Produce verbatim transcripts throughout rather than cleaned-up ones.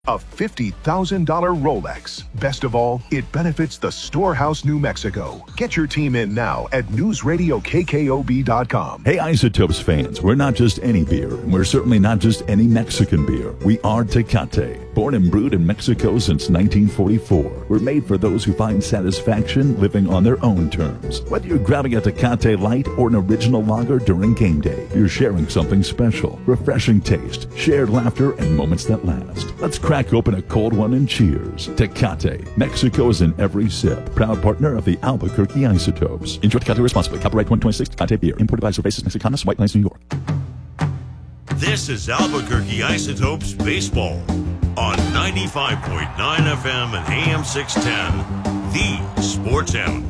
A fifty thousand dollars Rolex. Best of all, it benefits the Storehouse New Mexico. Get your team in now at news radio K K O B dot com. Hey, Isotopes fans, we're not just any beer, and we're certainly not just any Mexican beer. We are Tecate. Born and brewed in Mexico since nineteen forty-four, we're made for those who find satisfaction living on their own terms. Whether you're grabbing a Tecate Light or an original lager during game day, you're sharing something special. Refreshing taste, shared laughter, and moments that last. Let's crack open a cold one and cheers. Tecate. Mexico is in every sip. Proud partner of the Albuquerque Isotopes. Enjoy Tecate responsibly. Copyright twenty twenty-six Tecate Beer. Imported by Cervezas Mexicanas, White Plains, New York. This is Albuquerque Isotopes Baseball on ninety-five point nine F M and A M six ten. The Sports Animal.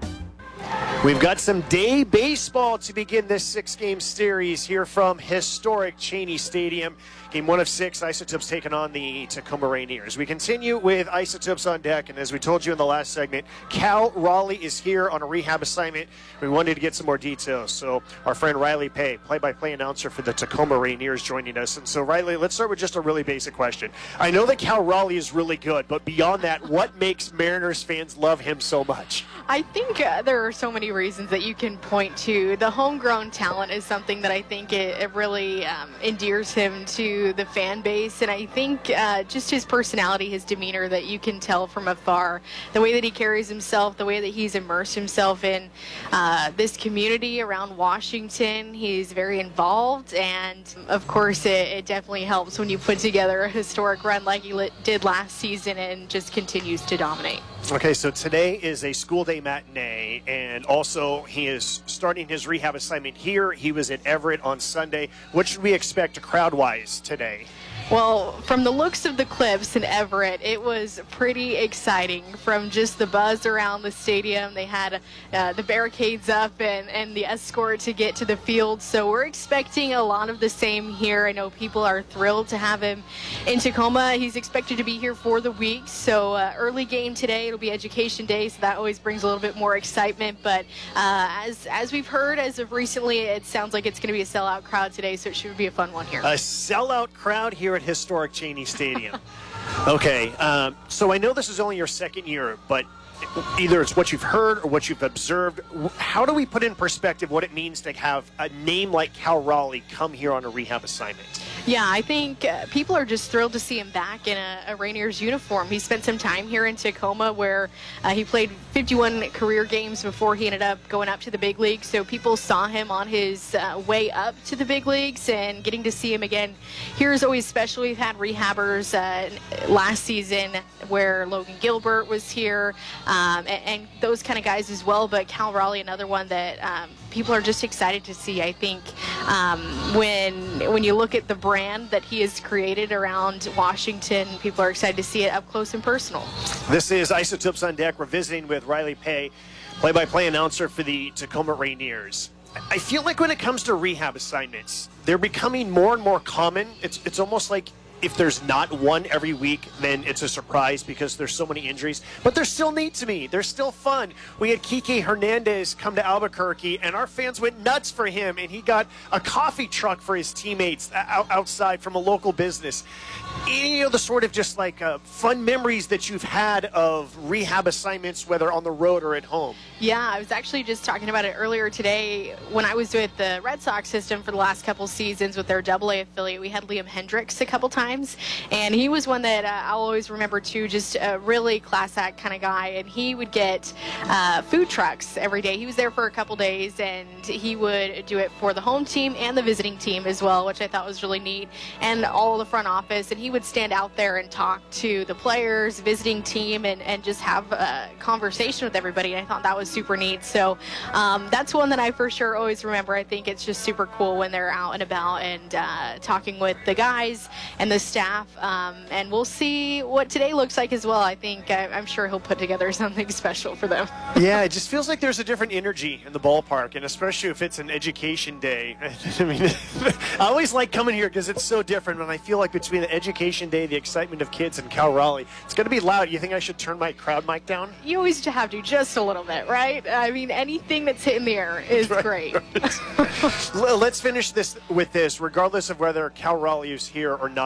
We've got some day baseball to begin this six-game series here from historic Cheney Stadium. Game one of six, Isotopes taking on the Tacoma Rainiers. We continue with Isotopes on deck, and as we told you in the last segment, Cal Raleigh is here on a rehab assignment. We wanted to get some more details, so our friend Riley Pay, play-by-play announcer for the Tacoma Rainiers, joining us. And so, Riley, let's start with just a really basic question. I know that Cal Raleigh is really good, but beyond that, what makes Mariners fans love him so much? I think uh, there are so many reasons that you can point to. The homegrown talent is something that I think it, it really um, endears him to the fan base, and I think uh, just his personality, his demeanor, that you can tell from afar, the way that he carries himself, the way that he's immersed himself in uh, this community around Washington. He's very involved, and of course it, it definitely helps when you put together a historic run like he li- did last season and just continues to dominate. Okay, so today is a school day matinee, and also he is starting his rehab assignment here. He was at Everett on Sunday. What should we expect crowd-wise today? Well, from the looks of the clips in Everett, it was pretty exciting. From just the buzz around the stadium, they had uh, the barricades up and, and the escort to get to the field. So we're expecting a lot of the same here. I know people are thrilled to have him in Tacoma. He's expected to be here for the week. So uh, early game today, it'll be Education Day, so that always brings a little bit more excitement. But uh, as as we've heard as of recently, it sounds like it's going to be a sellout crowd today, so it should be a fun one here. A sellout crowd here at historic Cheney Stadium. Okay, um, so I know this is only your second year, but either it's what you've heard or what you've observed. How do we put in perspective what it means to have a name like Cal Raleigh come here on a rehab assignment? Yeah, I think uh, people are just thrilled to see him back in a, a Rainiers uniform. He spent some time here in Tacoma where uh, he played fifty-one career games before he ended up going up to the big leagues. So people saw him on his uh, way up to the big leagues, and getting to see him again here is always special. We've had rehabbers uh, last season where Logan Gilbert was here, um, and, and those kind of guys as well. But Cal Raleigh, another one that um, people are just excited to see. I think um, when when you look at the brand that he has created around Washington, people are excited to see it up close and personal. This is Isotopes on Deck. We're visiting with Riley Pay, play-by-play announcer for the Tacoma Rainiers. I feel like when it comes to rehab assignments, they're becoming more and more common. It's it's almost like if there's not one every week, then it's a surprise because there's so many injuries. But they're still neat to me. They're still fun. We had Kike Hernandez come to Albuquerque, and our fans went nuts for him, and he got a coffee truck for his teammates outside from a local business. You know, the sort of just like uh, fun memories that you've had of rehab assignments, whether on the road or at home. Yeah, I was actually just talking about it earlier today when I was with the Red Sox system for the last couple seasons with their double A affiliate. We had Liam Hendricks a couple times, and he was one that uh, I'll always remember too, just a really class act kind of guy, and he would get uh, food trucks every day. He was there for a couple days, and he would do it for the home team and the visiting team as well, which I thought was really neat, and all the front office, and he would stand out there and talk to the players, visiting team, and, and just have a conversation with everybody. I thought that was super neat. So um, that's one that I for sure always remember. I think it's just super cool when they're out and about and uh, talking with the guys and the staff. Um, and we'll see what today looks like as well. I think I, I'm sure he'll put together something special for them. Yeah, it just feels like there's a different energy in the ballpark, and especially if it's an education day. I mean, I always like coming here because it's so different, and I feel like between the education day, the excitement of kids, and Cal Raleigh, it's going to be loud. You think I should turn my crowd mic down? You always have to, just a little bit, right? I mean, anything that's hitting the air is right, great. Right. Let's finish this with this. Regardless of whether Cal Raleigh is here or not,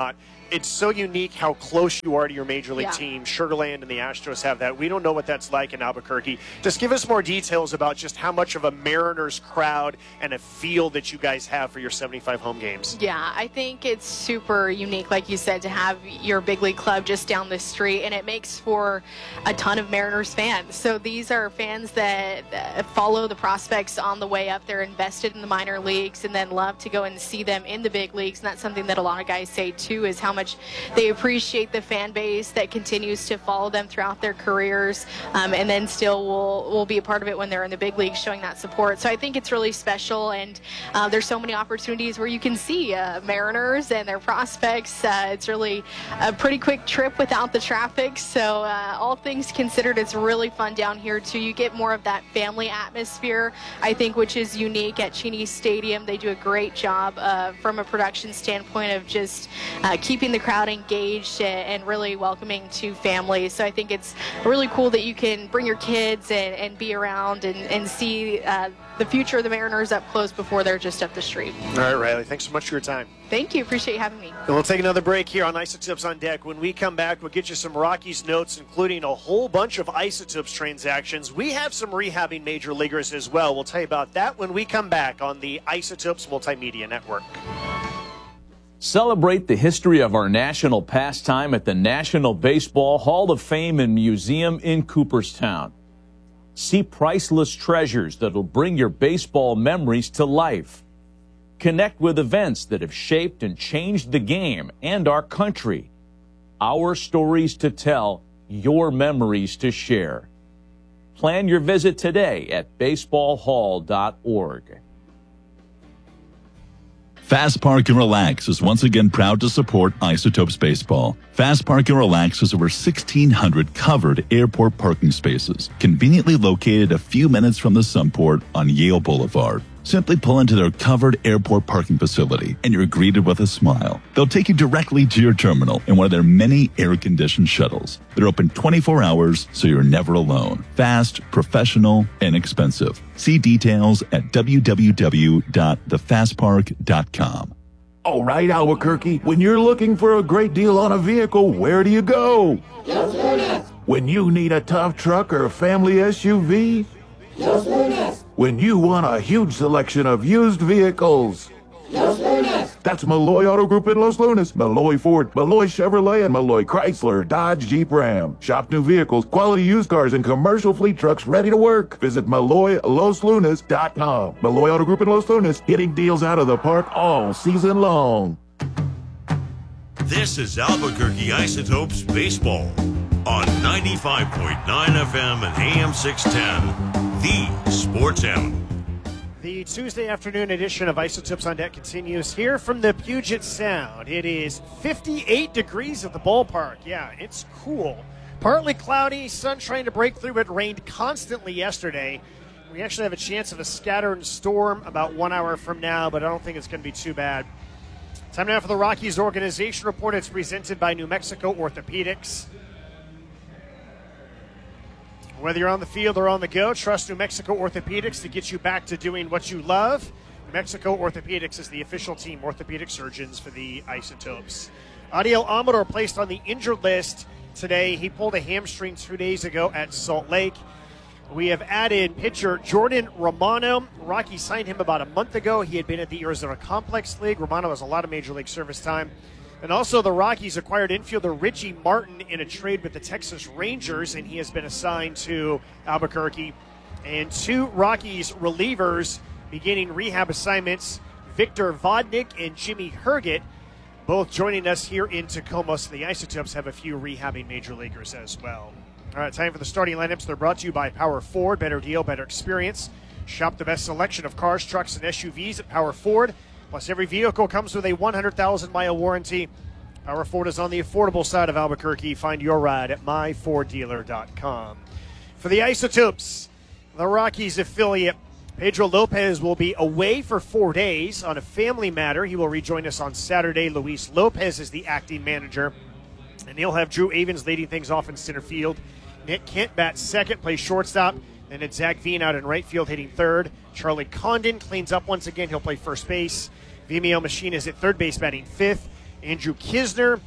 it's so unique how close you are to your major league Yeah. team. Sugar Land and the Astros have that. We don't know what that's like in Albuquerque. Just give us more details about just how much of a Mariners crowd and a feel that you guys have for your seventy-five home games. Yeah, I think it's super unique, like you said, to have your big league club just down the street, and it makes for a ton of Mariners fans. So these are fans that uh, follow the prospects on the way up. They're invested in the minor leagues and then love to go and see them in the big leagues. And that's something that a lot of guys say, too, is how much they appreciate the fan base that continues to follow them throughout their careers, um, and then still will, will be a part of it when they're in the big leagues, showing that support. So I think it's really special, and uh, there's so many opportunities where you can see uh, Mariners and their prospects. Uh, it's really a pretty quick trip without the traffic. So uh, all things considered, it's really fun down here, too. You get more of that family atmosphere, I think, which is unique at Cheney Stadium. They do a great job uh, from a production standpoint of just uh, keeping the crowd engaged and really welcoming to families. So I think it's really cool that you can bring your kids and, and be around and, and see uh, the future of the Mariners up close before they're just up the street. All right, Riley, thanks so much for your time. Thank you. Appreciate you having me. And we'll take another break here on Isotopes on Deck. When we come back, we'll get you some Rockies notes, including a whole bunch of Isotopes transactions. We have some rehabbing major leaguers as well. We'll tell you about that when we come back on the Isotopes Multimedia Network. Celebrate the history of our national pastime at the National Baseball Hall of Fame and Museum in Cooperstown. See priceless treasures that'll bring your baseball memories to life. Connect with events that have shaped and changed the game and our country. Our stories to tell, your memories to share. Plan your visit today at baseball hall dot org. Fast Park and Relax is once again proud to support Isotopes Baseball. Fast Park and Relax has over sixteen hundred covered airport parking spaces, conveniently located a few minutes from the Sunport on Yale Boulevard. Simply pull into their covered airport parking facility and you're greeted with a smile. They'll take you directly to your terminal in one of their many air-conditioned shuttles. They're open twenty-four hours, so you're never alone. Fast, professional, and inexpensive. See details at w w w dot the fast park dot com. All right, Albuquerque, when you're looking for a great deal on a vehicle, where do you go? Los Lunas. When you need a tough truck or a family S U V? Los Lunas. When you want a huge selection of used vehicles? Los Lunas. That's Malloy Auto Group in Los Lunas, Malloy Ford, Malloy Chevrolet, and Malloy Chrysler, Dodge, Jeep, Ram. Shop new vehicles, quality used cars, and commercial fleet trucks ready to work. Visit malloy los lunas dot com. Malloy Auto Group in Los Lunas, hitting deals out of the park all season long. This is Albuquerque Isotopes Baseball on ninety-five point nine F M and A M six ten, the Sports Animal. The Tuesday afternoon edition of Isotopes on Deck continues here from the Puget Sound. It is fifty-eight degrees at the ballpark. Yeah, it's cool. Partly cloudy, sun trying to break through. It rained constantly yesterday. We actually have a chance of a scattered storm about one hour from now, but I don't think it's going to be too bad. Time now for the Rockies Organization Report. It's presented by New Mexico Orthopedics. Whether you're on the field or on the go, trust New Mexico Orthopedics to get you back to doing what you love. New Mexico Orthopedics is the official team orthopedic surgeons for the Isotopes. Adiel Amador placed on the injured list today. He pulled a hamstring two days ago at Salt Lake. We have added pitcher Jordan Romano. Rocky signed him about a month ago. He had been at the Arizona Complex League. Romano has a lot of major league service time. And also the Rockies acquired infielder Richie Martin in a trade with the Texas Rangers, and he has been assigned to Albuquerque. And two Rockies relievers beginning rehab assignments, Victor Vodnik and Jimmy Herget, both joining us here in Tacoma. So the Isotopes have a few rehabbing major leaguers as well. All right, time for the starting lineups. They're brought to you by Power Ford. Better deal, better experience. Shop the best selection of cars, trucks, and S U Vs at Power Ford. Plus, every vehicle comes with a one hundred thousand mile warranty. Power Ford is on the affordable side of Albuquerque. Find your ride at my ford dealer dot com. For the Isotopes, the Rockies affiliate, Pedro Lopez will be away for four days on a family matter. He will rejoin us on Saturday. Luis Lopez is the acting manager. And he'll have Drew Avens leading things off in center field. Nick Kent bats second, plays shortstop. Then it's Zach Veen out in right field hitting third. Charlie Condon cleans up once again. He'll play first base. Vimeo Machine is at third base batting fifth. Andrew Kisner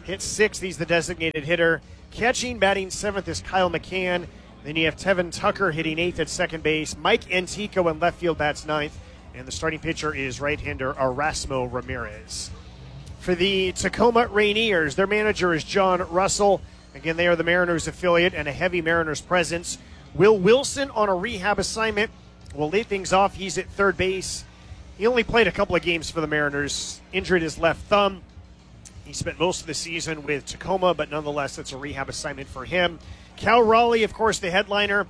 hits sixth. He's the designated hitter. Catching, batting seventh is Kyle McCann. Then you have Tevin Tucker hitting eighth at second base. Mike Antico in left field bats ninth. And the starting pitcher is right-hander Erasmo Ramirez. For the Tacoma Rainiers, their manager is John Russell. Again, they are the Mariners affiliate and a heavy Mariners presence. Will Wilson on a rehab assignment will lead things off. He's at third base. He only played a couple of games for the Mariners, injured his left thumb. He spent most of the season with Tacoma, but nonetheless, it's a rehab assignment for him. Cal Raleigh, of course, the headliner,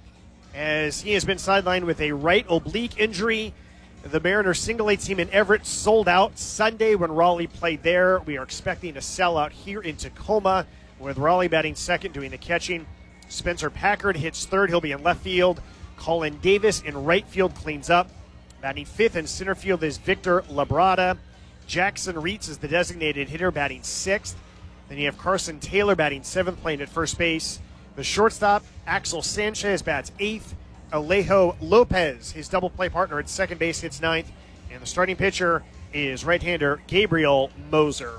as he has been sidelined with a right oblique injury. The Mariners single-A team in Everett sold out Sunday when Raleigh played there. We are expecting a sellout here in Tacoma, with Raleigh batting second, doing the catching. Spencer Packard hits third. He'll be in left field. Colin Davis in right field cleans up. Batting fifth in center field is Victor Labrada. Jackson Reitz is the designated hitter, batting sixth. Then you have Carson Taylor batting seventh, playing at first base. The shortstop, Axel Sanchez, bats eighth. Alejo Lopez, his double play partner at second base, hits ninth. And the starting pitcher is right-hander Gabriel Moser.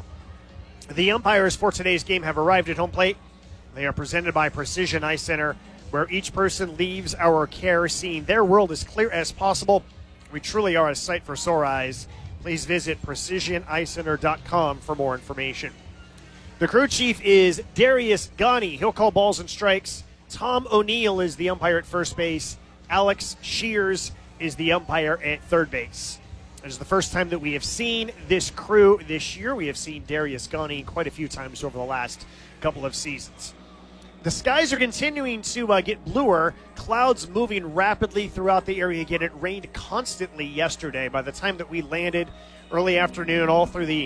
The umpires for today's game have arrived at home plate. They are presented by Precision Eye Center, where each person leaves our care seeing their world as clear as possible. We truly are a sight for sore eyes. Please visit precision eye center dot com for more information. The crew chief is Darius Ghani. He'll call balls and strikes. Tom O'Neill is the umpire at first base. Alex Shears is the umpire at third base. It is the first time that we have seen this crew this year. We have seen Darius Ghani quite a few times over the last couple of seasons. The skies are continuing to uh, get bluer. Clouds moving rapidly throughout the area again. It rained constantly yesterday. By the time that we landed early afternoon, all through the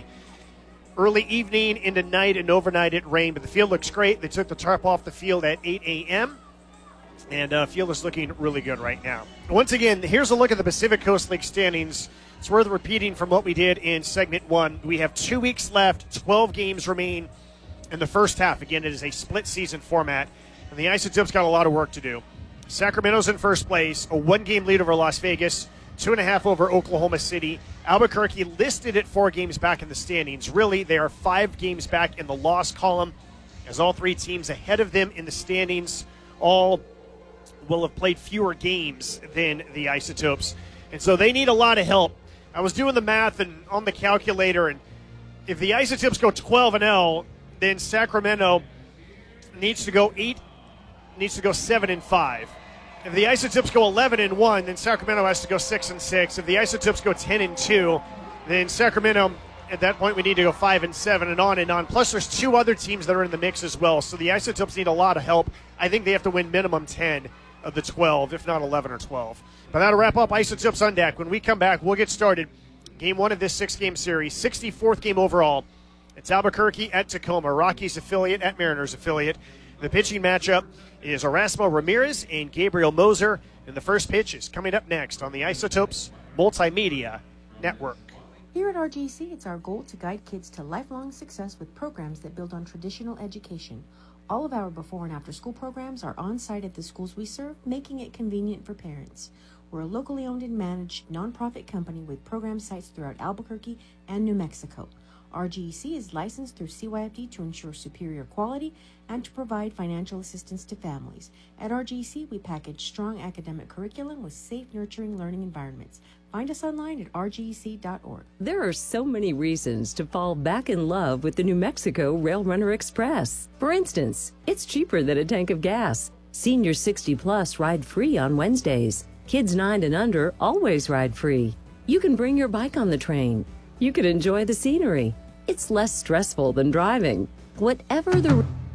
early evening into night and overnight, it rained. But the field looks great. They took the tarp off the field at eight a.m. And uh, field is looking really good right now. Once again, here's a look at the Pacific Coast League standings. It's worth repeating from what we did in segment one. We have two weeks left. twelve games remain in the first half. Again, it is a split season format, and the Isotopes got a lot of work to do. Sacramento's in first place, a one-game lead over Las Vegas, two and a half over Oklahoma City. Albuquerque listed at four games back in the standings. Really, they are five games back in the loss column, as all three teams ahead of them in the standings all will have played fewer games than the Isotopes. And so they need a lot of help. I was doing the math and on the calculator, and if the Isotopes go twelve and oh, then Sacramento needs to go eight, needs to go seven and five. If the Isotopes go eleven and one, then Sacramento has to go six and six. If the Isotopes go ten and two, then Sacramento, at that point, we need to go five and seven, and on and on. Plus, there's two other teams that are in the mix as well. So the Isotopes need a lot of help. I think they have to win minimum ten of the twelve, if not eleven or twelve. But that'll wrap up Isotopes on Deck. When we come back, we'll get started. Game one of this six-game series, sixty-fourth game overall. It's Albuquerque at Tacoma, Rockies affiliate at Mariners affiliate. The pitching matchup is Erasmo Ramirez and Gabriel Moser. And the first pitch is coming up next on the Isotopes Multimedia Network. Here at R G C, it's our goal to guide kids to lifelong success with programs that build on traditional education. All of our before and after school programs are on site at the schools we serve, making it convenient for parents. We're a locally owned and managed nonprofit company with program sites throughout Albuquerque and New Mexico. R G E C is licensed through C Y F D to ensure superior quality and to provide financial assistance to families. At R G E C, we package strong academic curriculum with safe, nurturing learning environments. Find us online at r g e c dot org. There are so many reasons to fall back in love with the New Mexico Rail Runner Express. For instance, it's cheaper than a tank of gas. Senior sixty plus ride free on Wednesdays. Kids nine and under always ride free. You can bring your bike on the train. You can enjoy the scenery. It's less stressful than driving. Whatever the